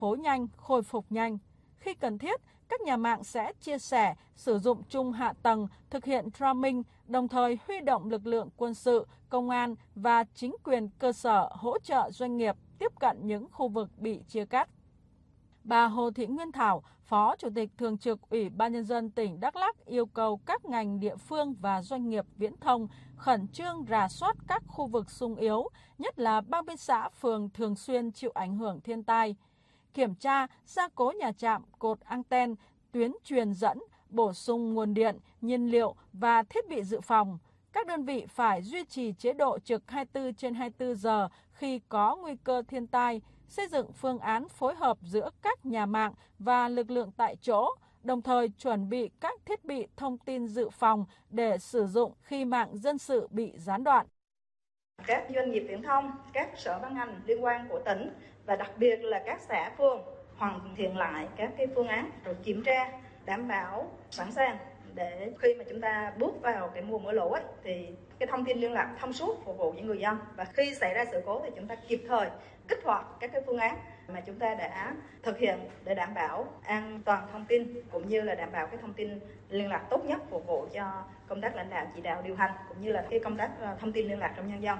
phố nhanh, khôi phục nhanh. Khi cần thiết, các nhà mạng sẽ chia sẻ, sử dụng chung hạ tầng, thực hiện roaming, đồng thời huy động lực lượng quân sự, công an và chính quyền cơ sở hỗ trợ doanh nghiệp tiếp cận những khu vực bị chia cắt. Bà Hồ Thị Nguyên Thảo, Phó Chủ tịch Thường trực Ủy ban Nhân dân tỉnh Đắk Lắk yêu cầu các ngành địa phương và doanh nghiệp viễn thông khẩn trương rà soát các khu vực xung yếu, nhất là 30 xã phường thường xuyên chịu ảnh hưởng thiên tai. Kiểm tra, gia cố nhà trạm, cột anten, tuyến truyền dẫn, bổ sung nguồn điện, nhiên liệu và thiết bị dự phòng. Các đơn vị phải duy trì chế độ trực 24/24 giờ khi có nguy cơ thiên tai, xây dựng phương án phối hợp giữa các nhà mạng và lực lượng tại chỗ, đồng thời chuẩn bị các thiết bị thông tin dự phòng để sử dụng khi mạng dân sự bị gián đoạn. Các doanh nghiệp viễn thông, các sở ban ngành liên quan của tỉnh và đặc biệt là các xã phường hoàn thiện lại các cái phương án rồi kiểm tra đảm bảo sẵn sàng để khi mà chúng ta bước vào cái mùa mưa lũ ấy, thì cái thông tin liên lạc thông suốt phục vụ những người dân, và khi xảy ra sự cố thì chúng ta kịp thời kích hoạt các cái phương án mà chúng ta đã thực hiện để đảm bảo an toàn thông tin cũng như là đảm bảo cái thông tin liên lạc tốt nhất phục vụ cho công tác lãnh đạo chỉ đạo điều hành cũng như là cái công tác thông tin liên lạc trong nhân dân.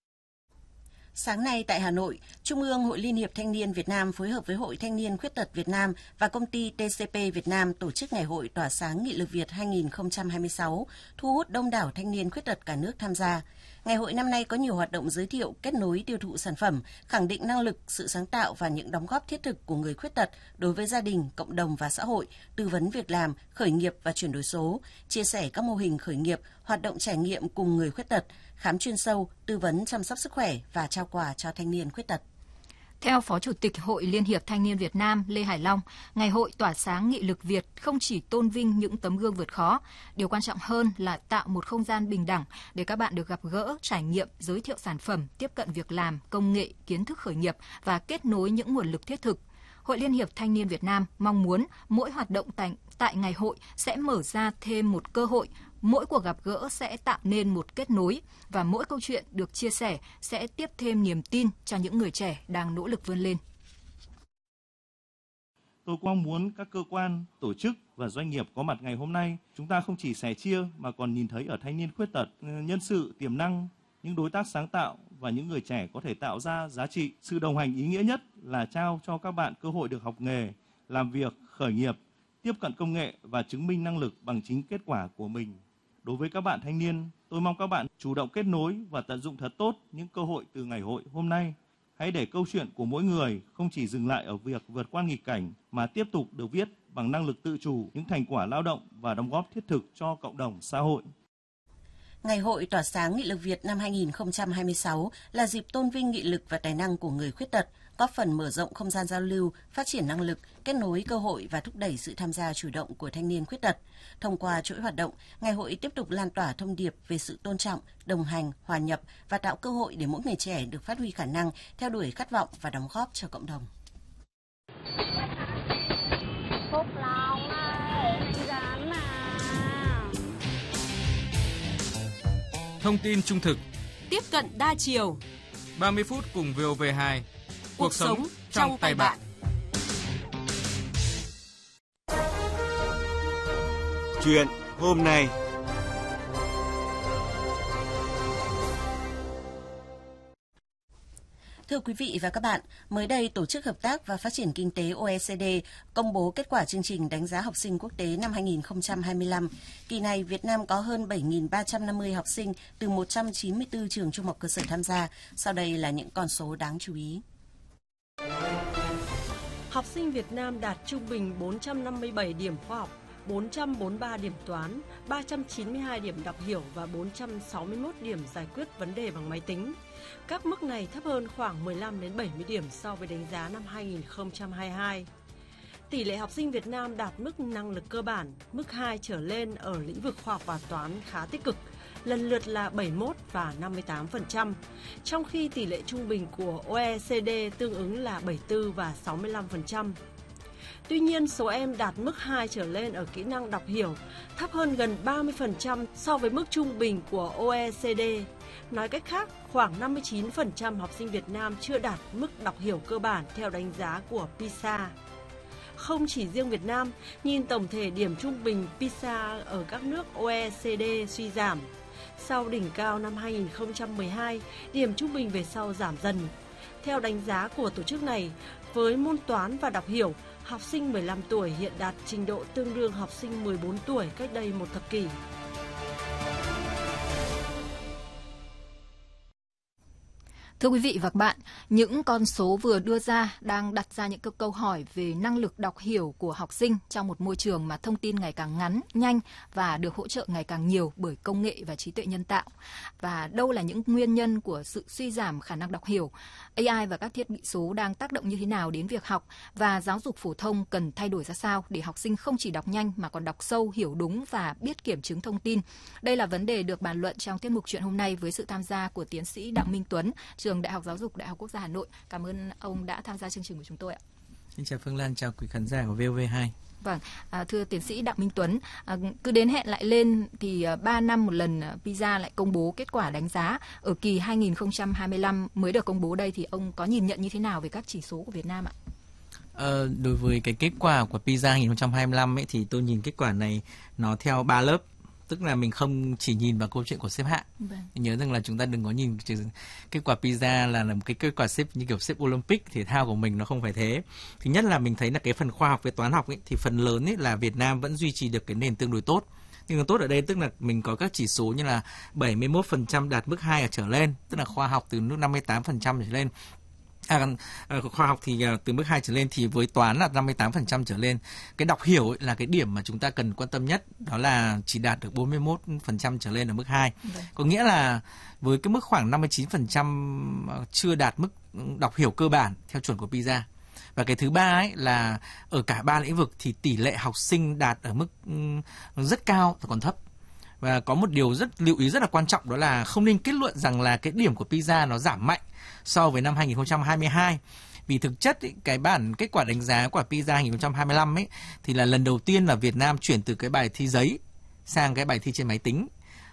Sáng nay tại Hà Nội, Trung ương Hội Liên hiệp Thanh niên Việt Nam phối hợp với Hội Thanh niên Khuyết tật Việt Nam và công ty TCP Việt Nam tổ chức Ngày hội Tỏa sáng Nghị lực Việt 2026, thu hút đông đảo thanh niên khuyết tật cả nước tham gia. Ngày hội năm nay có nhiều hoạt động giới thiệu, kết nối tiêu thụ sản phẩm, khẳng định năng lực, sự sáng tạo và những đóng góp thiết thực của người khuyết tật đối với gia đình, cộng đồng và xã hội, tư vấn việc làm, khởi nghiệp và chuyển đổi số, chia sẻ các mô hình khởi nghiệp, hoạt động trải nghiệm cùng người khuyết tật, khám chuyên sâu, tư vấn chăm sóc sức khỏe và trao quà cho thanh niên khuyết tật. Theo Phó Chủ tịch Hội Liên hiệp Thanh niên Việt Nam Lê Hải Long, Ngày hội Tỏa sáng Nghị lực Việt không chỉ tôn vinh những tấm gương vượt khó, điều quan trọng hơn là tạo một không gian bình đẳng để các bạn được gặp gỡ, trải nghiệm, giới thiệu sản phẩm, tiếp cận việc làm, công nghệ, kiến thức khởi nghiệp và kết nối những nguồn lực thiết thực. Hội Liên hiệp Thanh niên Việt Nam mong muốn mỗi hoạt động tại ngày hội sẽ mở ra thêm một cơ hội, mỗi cuộc gặp gỡ sẽ tạo nên một kết nối và mỗi câu chuyện được chia sẻ sẽ tiếp thêm niềm tin cho những người trẻ đang nỗ lực vươn lên. Tôi mong muốn các cơ quan, tổ chức và doanh nghiệp có mặt ngày hôm nay, chúng ta không chỉ sẻ chia mà còn nhìn thấy ở thanh niên khuyết tật nhân sự tiềm năng, những đối tác sáng tạo và những người trẻ có thể tạo ra giá trị. Sự đồng hành ý nghĩa nhất là trao cho các bạn cơ hội được học nghề, làm việc, khởi nghiệp, tiếp cận công nghệ và chứng minh năng lực bằng chính kết quả của mình. Đối với các bạn thanh niên, tôi mong các bạn chủ động kết nối và tận dụng thật tốt những cơ hội từ ngày hội hôm nay. Hãy để câu chuyện của mỗi người không chỉ dừng lại ở việc vượt qua nghịch cảnh mà tiếp tục được viết bằng năng lực tự chủ, những thành quả lao động và đóng góp thiết thực cho cộng đồng xã hội. Ngày hội Tỏa sáng Nghị lực Việt năm 2026 là dịp tôn vinh nghị lực và tài năng của người khuyết tật, góp phần mở rộng không gian giao lưu, phát triển năng lực, kết nối cơ hội và thúc đẩy sự tham gia chủ động của thanh niên khuyết tật. Thông qua chuỗi hoạt động, ngày hội tiếp tục lan tỏa thông điệp về sự tôn trọng, đồng hành, hòa nhập và tạo cơ hội để mỗi người trẻ được phát huy khả năng, theo đuổi khát vọng và đóng góp cho cộng đồng. Thông tin trung thực, tiếp cận đa chiều, 30 phút cùng VOV2. Cuộc sống trong tay bạn. Chuyện hôm nay. Thưa quý vị và các bạn, mới đây Tổ chức Hợp tác và Phát triển Kinh tế OECD công bố kết quả chương trình đánh giá học sinh quốc tế năm 2025. Kỳ này, Việt Nam có hơn 7.350 học sinh từ 194 trường trung học cơ sở tham gia. Sau đây là những con số đáng chú ý. Học sinh Việt Nam đạt trung bình 457 điểm khoa học, 443 điểm toán, 392 điểm đọc hiểu và 461 điểm giải quyết vấn đề bằng máy tính. Các mức này thấp hơn khoảng 15 đến 70 điểm so với đánh giá năm 2022. Tỷ lệ học sinh Việt Nam đạt mức năng lực cơ bản, mức 2 trở lên ở lĩnh vực khoa học và toán khá tích cực, lần lượt là 71 và 58%, trong khi tỷ lệ trung bình của OECD tương ứng là 74 và 65%. Tuy nhiên, số em đạt mức 2 trở lên ở kỹ năng đọc hiểu thấp hơn gần 30% so với mức trung bình của OECD. Nói cách khác, khoảng 59% học sinh Việt Nam chưa đạt mức đọc hiểu cơ bản theo đánh giá của PISA. Không chỉ riêng Việt Nam, nhìn tổng thể điểm trung bình PISA ở các nước OECD suy giảm. Sau đỉnh cao năm 2012, điểm trung bình về sau giảm dần. Theo đánh giá của tổ chức này, với môn toán và đọc hiểu, học sinh 15 tuổi hiện đạt trình độ tương đương học sinh 14 tuổi cách đây một thập kỷ. Thưa quý vị và các bạn, những con số vừa đưa ra đang đặt ra những câu hỏi về năng lực đọc hiểu của học sinh trong một môi trường mà thông tin ngày càng ngắn, nhanh và được hỗ trợ ngày càng nhiều bởi công nghệ và trí tuệ nhân tạo. Và đâu là những nguyên nhân của sự suy giảm khả năng đọc hiểu? AI và các thiết bị số đang tác động như thế nào đến việc học, và giáo dục phổ thông cần thay đổi ra sao để học sinh không chỉ đọc nhanh mà còn đọc sâu, hiểu đúng và biết kiểm chứng thông tin? Đây là vấn đề được bàn luận trong tiết mục Chuyện hôm nay với sự tham gia của tiến sĩ Đặng Minh Tuấn, trường Đại học Giáo dục Đại học Quốc gia Hà Nội. Cảm ơn ông đã tham gia chương trình của chúng tôi ạ. Xin chào Phương Lan, chào quý khán giả của VOV2. Vâng, thưa tiến sĩ Đặng Minh Tuấn, cứ đến hẹn lại lên thì 3 năm một lần PISA lại công bố kết quả đánh giá. Ở kỳ 2025 mới được công bố đây thì ông có nhìn nhận như thế nào về các chỉ số của Việt Nam ạ? Đối với cái kết quả của PISA 2025 ấy, thì tôi nhìn kết quả này nó theo 3 lớp. Tức là mình không chỉ nhìn vào câu chuyện của xếp hạng. Nhớ rằng là chúng ta đừng có nhìn kết quả PISA là một cái kết quả xếp như kiểu xếp Olympic thể thao của mình, nó không phải thế. Thứ nhất là mình thấy là cái phần khoa học về toán học ấy, thì phần lớn ấy là Việt Nam vẫn duy trì được cái nền tương đối tốt. Nhưng tốt ở đây tức là mình có các chỉ số như là 71% đạt mức 2 trở lên, tức là khoa học từ mức 58% trở lên. Khoa học thì từ mức 2 trở lên, thì với toán là 58% trở lên. Cái đọc hiểu ấy là cái điểm mà chúng ta cần quan tâm nhất, đó là chỉ đạt được 41% trở lên ở mức 2. Có nghĩa là với cái mức khoảng 59% chưa đạt mức đọc hiểu cơ bản theo chuẩn của PISA. Và cái thứ ba ấy là ở cả ba lĩnh vực thì tỷ lệ học sinh đạt ở mức rất cao và còn thấp. Và có một điều lưu ý rất là quan trọng, đó là không nên kết luận rằng là cái điểm của PISA nó giảm mạnh so với năm 2022. Vì thực chất ý, cái bản kết quả đánh giá của PISA 2025 ấy, thì là lần đầu tiên là Việt Nam chuyển từ cái bài thi giấy sang cái bài thi trên máy tính.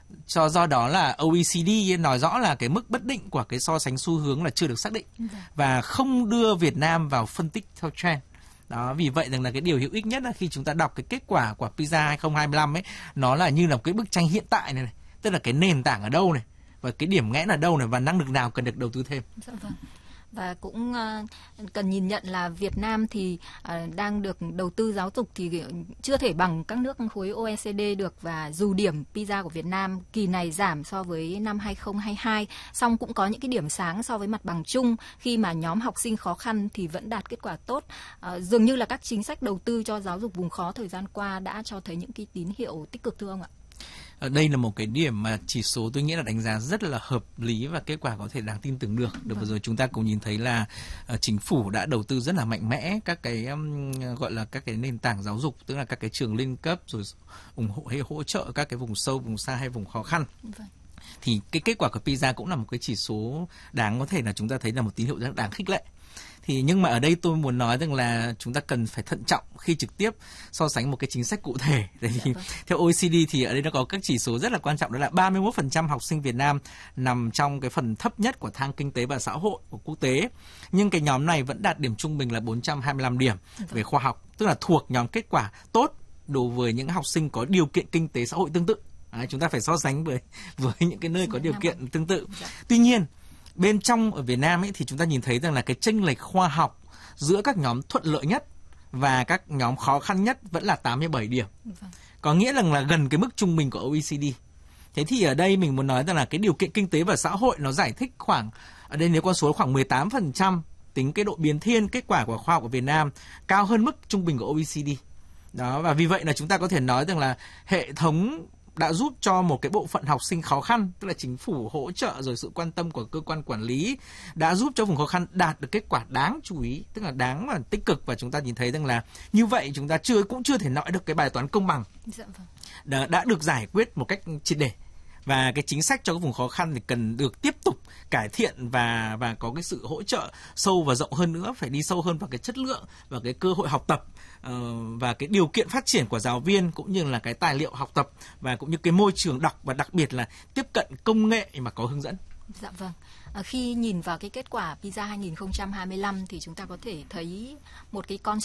Do đó là OECD nói rõ là cái mức bất định của cái so sánh xu hướng là chưa được xác định và không đưa Việt Nam vào phân tích theo trend. Đó, vì vậy rằng là cái điều hữu ích nhất là khi chúng ta đọc cái kết quả của PISA 2025 ấy, nó là như là một cái bức tranh hiện tại này, tức là cái nền tảng ở đâu này, và cái điểm nghẽn ở đâu này, và năng lực nào cần được đầu tư thêm. Dạ vâng. Và cũng cần nhìn nhận là Việt Nam thì đang được đầu tư giáo dục thì chưa thể bằng các nước khối OECD được, và dù điểm PISA của Việt Nam kỳ này giảm so với năm 2022, song cũng có những cái điểm sáng so với mặt bằng chung khi mà nhóm học sinh khó khăn thì vẫn đạt kết quả tốt. Dường như là các chính sách đầu tư cho giáo dục vùng khó thời gian qua đã cho thấy những cái tín hiệu tích cực, thưa ông ạ. Đây là một cái điểm mà chỉ số tôi nghĩ là đánh giá rất là hợp lý và kết quả có thể đáng tin tưởng được. Vừa rồi chúng ta cũng nhìn thấy là chính phủ đã đầu tư rất là mạnh mẽ các cái gọi là các cái nền tảng giáo dục, tức là các cái trường liên cấp, rồi ủng hộ hay hỗ trợ các cái vùng sâu, vùng xa hay vùng khó khăn. Thì cái kết quả của PISA cũng là một cái chỉ số đáng có thể là chúng ta thấy là một tín hiệu rất đáng khích lệ. Nhưng mà ở đây tôi muốn nói rằng là chúng ta cần phải thận trọng khi trực tiếp so sánh một cái chính sách cụ thể. Theo OECD thì ở đây nó có các chỉ số rất là quan trọng, đó là 31% học sinh Việt Nam nằm trong cái phần thấp nhất của thang kinh tế và xã hội của quốc tế. Nhưng cái nhóm này vẫn đạt điểm trung bình là 425 điểm về khoa học, tức là thuộc nhóm kết quả tốt đối với những học sinh có điều kiện kinh tế xã hội tương tự. Chúng ta phải so sánh với những cái nơi có điều kiện tương tự. Tuy nhiên, bên trong ở Việt Nam ấy, thì chúng ta nhìn thấy rằng là cái chênh lệch khoa học giữa các nhóm thuận lợi nhất và các nhóm khó khăn nhất vẫn là 87 điểm. Có nghĩa rằng là gần cái mức trung bình của OECD. Thế thì ở đây mình muốn nói rằng là cái điều kiện kinh tế và xã hội nó giải thích khoảng, ở đây nếu con số khoảng 18%, tính cái độ biến thiên kết quả của khoa học của Việt Nam cao hơn mức trung bình của OECD. Đó, và vì vậy là chúng ta có thể nói rằng là hệ thống đã giúp cho một cái bộ phận học sinh khó khăn, tức là chính phủ hỗ trợ rồi sự quan tâm của cơ quan quản lý đã giúp cho vùng khó khăn đạt được kết quả đáng chú ý, tức là đáng và tích cực. Và chúng ta nhìn thấy rằng là như vậy chúng ta cũng chưa thể nói được cái bài toán công bằng đã được giải quyết một cách triệt để. Và cái chính sách cho các vùng khó khăn thì cần được tiếp tục cải thiện và có cái sự hỗ trợ sâu và rộng hơn nữa, phải đi sâu hơn vào cái chất lượng và cái cơ hội học tập và cái điều kiện phát triển của giáo viên, cũng như là cái tài liệu học tập và cũng như cái môi trường đọc, và đặc biệt là tiếp cận công nghệ mà có hướng dẫn. Dạ vâng. Khi nhìn vào cái kết quả PISA 2025 thì chúng ta có thể thấy một cái con